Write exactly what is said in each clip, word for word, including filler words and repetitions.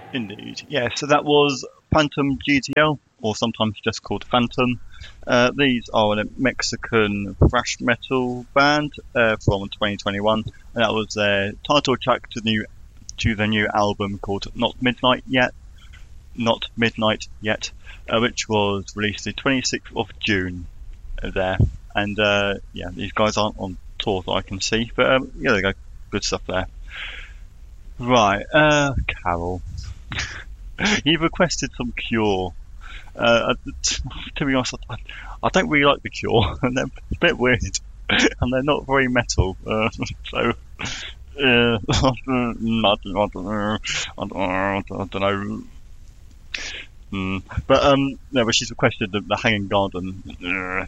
Indeed. Yeah, so that was Phantom G T L, or sometimes just called Phantom. Uh, these are a Mexican thrash metal band uh, from twenty twenty-one, and that was their title track to the new to the new album called Not Midnight Yet, Not Midnight Yet, uh, which was released the twenty-sixth of June uh, there. And uh, yeah, these guys aren't on tour that I can see, but um, yeah, there you go, good stuff there. Right, uh, Carol. You've requested some Cure. Uh, to be honest, I, I don't really like the Cure, and they're a bit weird, and they're not very metal. Uh, so, uh, I don't, I don't know. I don't, I don't know. Mm. But um, no, but she's requested the, the Hanging Garden. uh,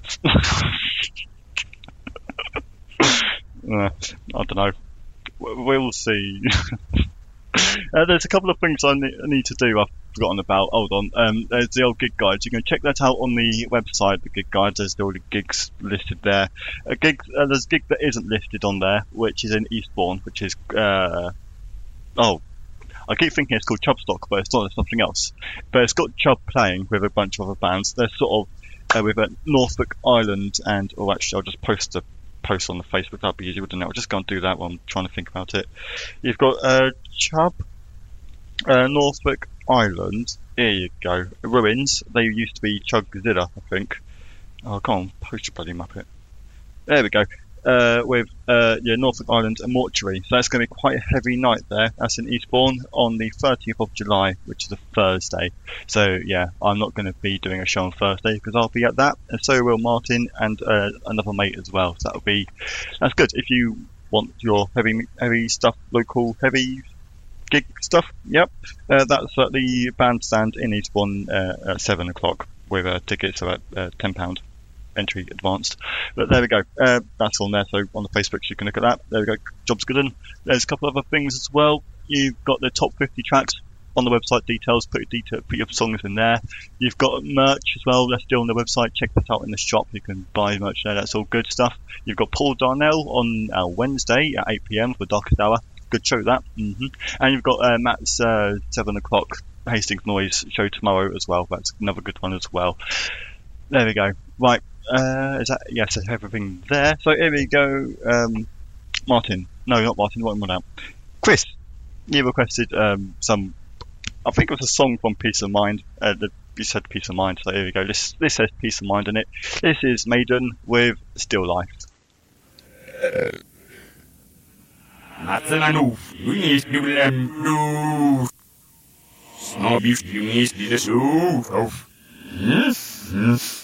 I don't know. We'll see. Uh, there's a couple of things I need, I need to do. I've forgotten about. Hold on. Um, there's the old gig guides. You can check that out on the website. The gig guides. There's all the gigs listed there. A gig. Uh, there's a gig that isn't listed on there, which is in Eastbourne, which is. Uh, oh, I keep thinking it's called Chubstock, but it's not. It's something else. But it's got Chub playing with a bunch of other bands. They're sort of uh, with a Norfolk Island and. Oh, actually, I'll just post a post on the Facebook. That'd be easy, wouldn't it? I'll just go and do that while I'm trying to think about it. You've got uh, Chub. Uh, Norfolk Island, there you go. Ruins, they used to be Chugzilla, I think. Oh, come on, post your bloody Muppet. There we go. Uh, with uh, yeah, Norfolk Island and Mortuary. So that's going to be quite a heavy night there. That's in Eastbourne on the thirtieth of July, which is a Thursday. So yeah, I'm not going to be doing a show on Thursday because I'll be at that, and so will Martin and uh, another mate as well. So that'll be that's good if you want your heavy heavy stuff, local heavy. Gig stuff, yep. Uh, that's at the bandstand in Eastbourne uh, at seven o'clock with uh, tickets at uh, ten pounds entry advanced. But there we go. Uh, that's on there, so on the Facebook you can look at that. There we go. Job's good. In. There's a couple of other things as well. You've got the top fifty tracks on the website details. Put your, detail, put your songs in there. You've got merch as well. That's still on the website. Check that out in the shop. You can buy merch there. That's all good stuff. You've got Paul Darnell on uh, Wednesday at eight p.m. for Darkest Hour. Good show that. Mm-hmm. And you've got uh, Matt's uh, seven o'clock Hastings Noise show tomorrow as well. That's another good one as well. There we go. Right. Uh, is that yes? That's everything there. So here we go. Um, Martin. No, not Martin. What am I now? Chris. You requested um, some. I think it was a song from Peace of Mind. Uh, the, you said Peace of Mind. So here we go. This this says Peace of Mind in it. This is Maiden with Still Life. Uh. Matzenanuf, Unis Jubiläum, du. Snobby, Unis, dieses Uf, auf. Hm? Hm?